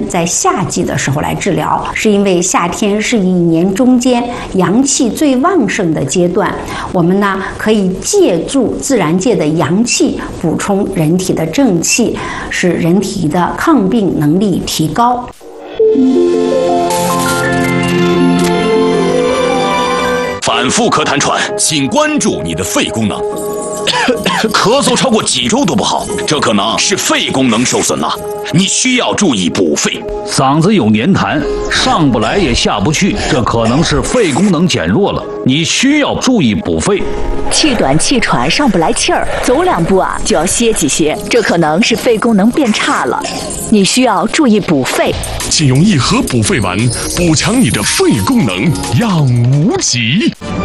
在夏季的时候来治疗，是因为夏天是一年中间阳气最旺盛的阶段，我们呢可以借助自然界的阳气补充人体的正气，使人体的抗病能力提高。 反复咳痰喘，请关注你的肺功能。咳嗽超过几周都不好，这可能是肺功能受损了，你需要注意补肺。 嗓子有黏痰，上不来也下不去，这可能是肺功能减弱了，你需要注意补肺。 气短气喘，上不来气儿，走2步就要歇几歇，这可能是肺功能变差了，你需要注意补肺。 请用1盒补肺丸补强你的肺功能，让无极。